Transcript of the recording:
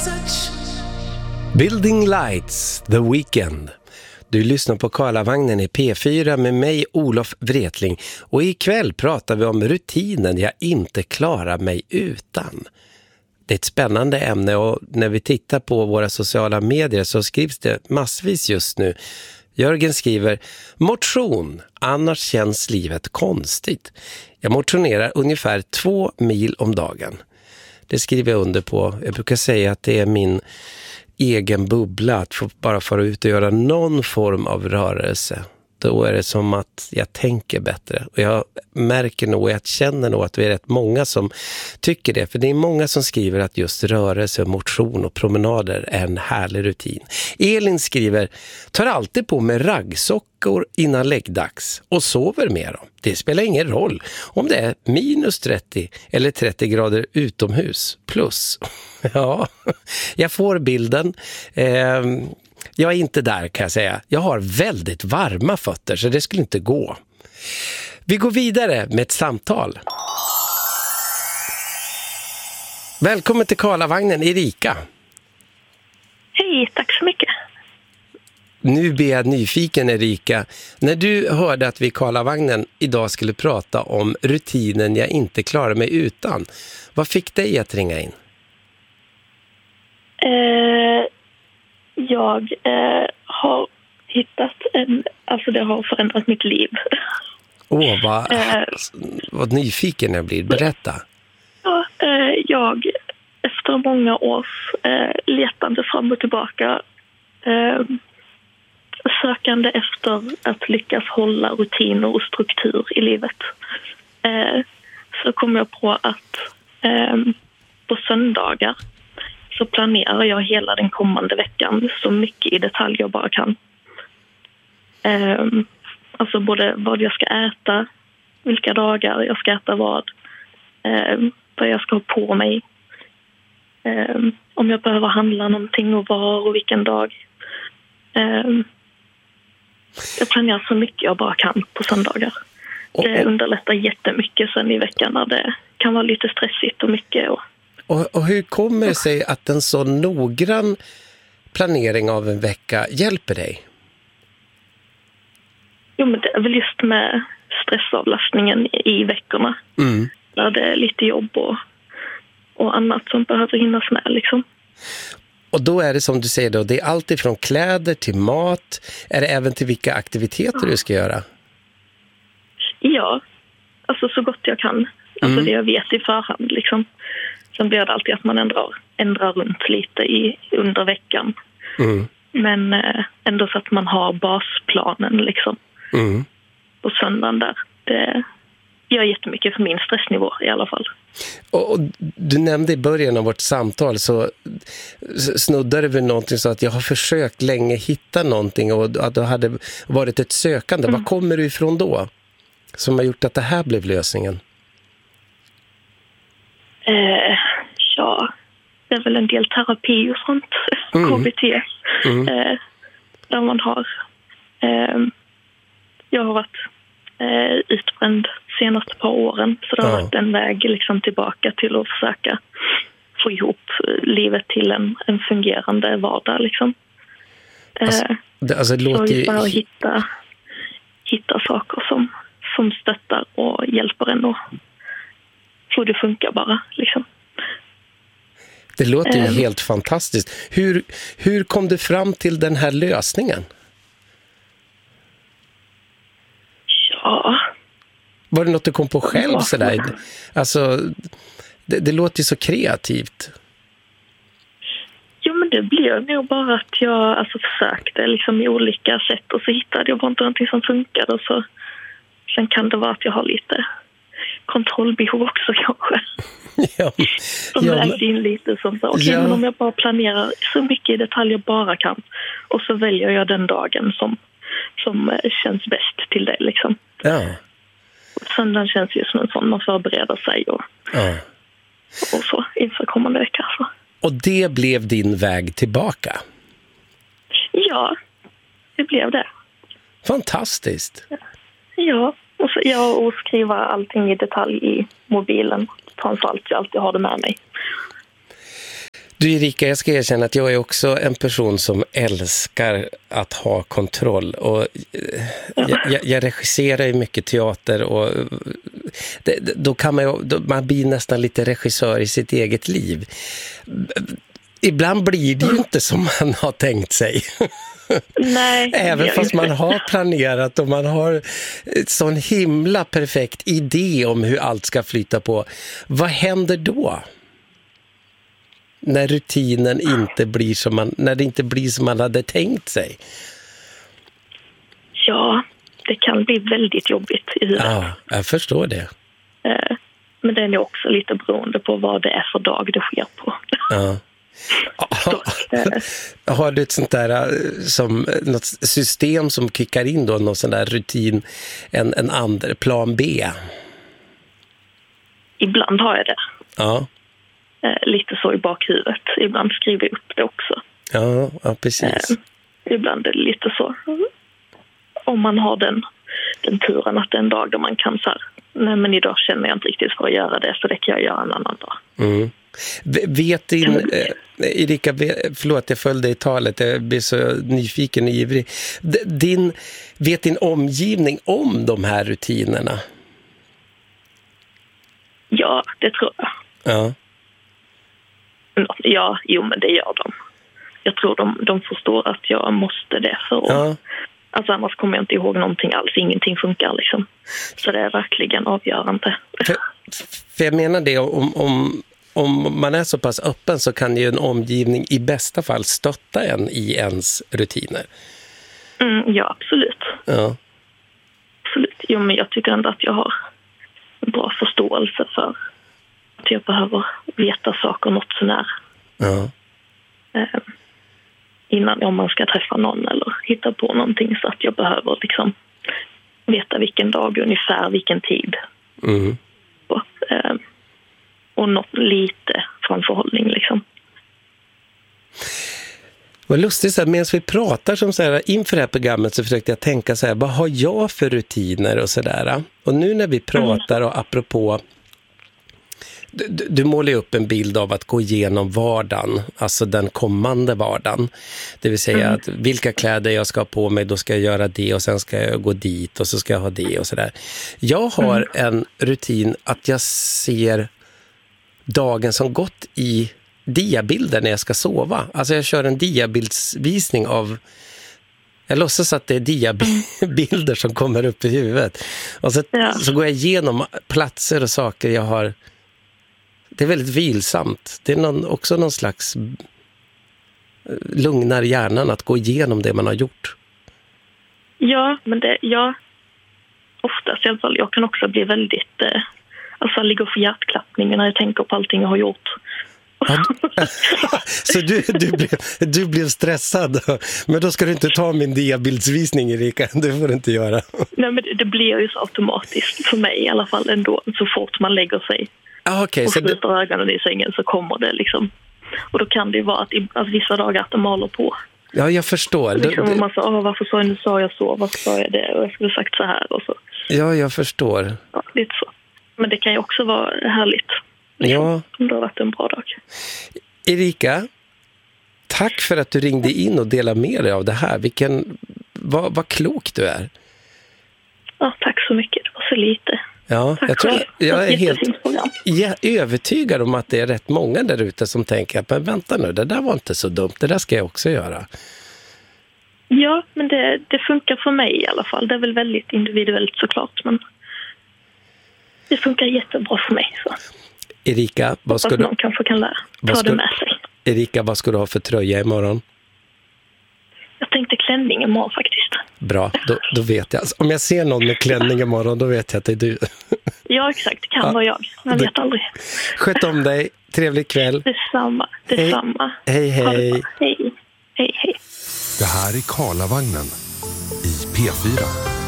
Building Lights, The Weeknd. Du lyssnar på Karlavagnen i P4 med mig, Olof Wretling. Och ikväll pratar vi om rutinen jag inte klarar mig utan. Det är ett spännande ämne och när vi tittar på våra sociala medier så skrivs det massvis just nu. Jörgen skriver: motion, annars känns livet konstigt. Jag motionerar ungefär 2 mil om dagen. Det skriver jag under på. Jag brukar säga att det är min egen bubbla att bara fara ut och göra någon form av rörelse. Då är det som att jag tänker bättre. Och jag märker nog, jag känner nog att vi är rätt många som tycker det. För det är många som skriver att just rörelse, motion och promenader är en härlig rutin. Elin skriver: tar alltid på mig raggsockor innan läggdags och sover med dem. Det spelar ingen roll om det är minus 30 eller 30 grader utomhus. Plus. Ja, jag får bilden. Jag är inte där, kan jag säga. Jag har väldigt varma fötter så det skulle inte gå. Vi går vidare med ett samtal. Välkommen till Karlavagnen, Erika. Hej, tack så mycket. Nu blir jag nyfiken, Erika. När du hörde att vi i Karlavagnen idag skulle prata om rutinen jag inte klarar mig utan, vad fick dig att ringa in? Jag har hittat det har förändrat mitt liv. Vad nyfiken jag blir. Berätta. Ja, jag efter många års letande fram och tillbaka, sökande efter att lyckas hålla rutiner och struktur i livet, så kom jag på att på söndagar så planerar jag hela den kommande veckan så mycket i detalj jag bara kan. Alltså både vad jag ska äta, vilka dagar jag ska äta vad jag ska ha på mig, om jag behöver handla någonting och var och vilken dag. Jag planerar så mycket jag bara kan på söndagar. Det underlättar jättemycket sen i veckan när det kan vara lite stressigt och mycket. Och hur kommer det sig att en så noggrann planering av en vecka hjälper dig? Jo, men det är väl just med stressavlastningen i veckorna. Mm. Där det är lite jobb och annat som behöver hinnas med liksom. Och då är det som du säger då, det är allt ifrån kläder till mat. Är det även till vilka aktiviteter du ska göra? Ja, alltså så gott jag kan. Alltså det jag vet i förhand liksom. Sen blir det alltid att man ändrar runt lite under veckan. Mm. Men ändå så att man har basplanen liksom. Mm. På söndagen där. Det gör jättemycket för min stressnivå i alla fall. Och du nämnde i början av vårt samtal så snuddade vi någonting så att jag har försökt länge hitta någonting och att det hade varit ett sökande. Vad kommer du ifrån då? Som har gjort att det här blev lösningen? Ja, det är väl en del terapi och sånt. KBT. Där man har... jag har varit utbränd senaste par åren. Så det har varit en väg liksom tillbaka till att försöka få ihop livet till en fungerande vardag. Liksom. Det låter så just bara att hitta saker som stöttar och hjälper en att få det funka bara. Liksom. Det låter ju helt fantastiskt. Hur kom du fram till den här lösningen? Ja. Var det något du kom på själv sådär? Alltså, det låter ju så kreativt. Jo, men det blev nog bara att jag försökte liksom i olika sätt och så hittade jag bara inte någonting som funkade. Och så, sen kan det vara att jag har lite kontrollbehov också kanske. Som vägde in lite som så. Okej, men om jag bara planerar så mycket i detalj jag bara kan och så väljer jag den dagen som känns bäst till det liksom. Ja. Söndagen känns ju som en sån man förbereder sig och så inför kommande vecka. Så. Och det blev din väg tillbaka? Ja, det blev det. Fantastiskt. Ja, och skriva allting i detalj i mobilen. Framförallt jag alltid har det med mig. Du Erika, jag ska erkänna att jag är också en person som älskar att ha kontroll. Och jag regisserar ju mycket teater och då kan man blir nästan lite regissör i sitt eget liv. Ibland blir det ju inte som man har tänkt sig. Nej, även fast man har planerat och man har en sån himla perfekt idé om hur allt ska flyta på. Vad händer då? När rutinen inte blir när det inte blir som man hade tänkt sig. Ja, det kan bli väldigt jobbigt i huvudet. Ja, jag förstår det. Men det är också lite beroende på vad det är för dag det sker på. Ja. Har du ett sånt där som något system som kickar in då, någon sån där rutin, en andra plan B? Ibland har jag det. Ja. Lite så i bakhuvudet. Ibland skriver jag upp det också. Ja, precis. Ibland är det lite så. Om man har den turen att det är en dag då man kan så här, nej men idag känner jag inte riktigt för att göra det, så det kan jag göra en annan dag. Mm. Vet din Erika, förlåt jag följde i talet, jag blir så nyfiken och ivrig. Vet din omgivning om de här rutinerna? Ja, det tror jag. Ja. Ja, jo men det gör de. Jag tror de förstår att jag måste det för att, alltså annars kommer jag inte ihåg någonting alls, ingenting funkar liksom. Så det är verkligen avgörande. För jag menar det, om man är så pass öppen så kan ju en omgivning i bästa fall stötta en i ens rutiner. Ja, absolut. Ja. Absolut. Jo, men jag tycker ändå att jag har en bra förståelse för att jag behöver veta saker något så när. Ja. Innan om man ska träffa någon eller hitta på någonting, så att jag behöver liksom veta vilken dag, ungefär vilken tid. Mm. Och något lite framförhållning liksom. Vad lustigt, så här, medan vi pratar som så här, inför det här programmet så försökte jag tänka så här, vad har jag för rutiner och sådär. Och nu när vi pratar och apropå, du målar upp en bild av att gå igenom vardagen, alltså den kommande vardagen. Det vill säga att vilka kläder jag ska ha på mig, då ska jag göra det och sen ska jag gå dit och så ska jag ha det och sådär. Jag har en rutin att jag ser dagen som gått i diabilder när jag ska sova. Alltså jag kör en diabildsvisning av, jag låtsas att det är diabilder som kommer upp i huvudet. Och så går jag igenom platser och saker jag har. Det är väldigt vilsamt. Det är också någon slags lugnar hjärnan att gå igenom det man har gjort. Ja, men oftast i alla fall, jag kan också bli väldigt alltså ligger för hjärtklappning när jag tänker på allting jag har gjort. Så du blev stressad. Men då ska du inte ta min diabildsvisning, Erika. Det får du inte göra. Nej, men det blir ju så automatiskt för mig i alla fall ändå. Så fort man lägger sig och sluter ögonen i sängen så kommer det liksom. Och då kan det ju vara att vissa dagar att det maler på. Ja, jag förstår. Liksom, man sa, varför sa jag så? Varför sa jag det? Och jag skulle sagt så här och så. Ja, jag förstår. Ja, lite så. Men det kan ju också vara härligt. Liksom, ja. Om det har varit en bra dag. Erika, tack för att du ringde in och delade med dig av det här. Vad klok du är. Ja, tack så mycket. Det var så lite. Ja, jag är helt övertygad om att det är rätt många där ute som tänker, men vänta nu, det där var inte så dumt. Det där ska jag också göra. Ja, men det funkar för mig i alla fall. Det är väl väldigt individuellt såklart, men det funkar jättebra för mig. Så. Erika, vad ska du... någon kanske kan ta det med sig. Erika, vad ska du ha för tröja imorgon? Jag tänkte klänning imorgon faktiskt. Bra, då vet jag. Alltså, om jag ser någon med klänning imorgon, då vet jag att det är du. Ja, exakt. Det kan vara jag. Man vet aldrig. Sköt om dig. Trevlig kväll. Detsamma. Hej. Hej. Det här är Karlavagnen i P4.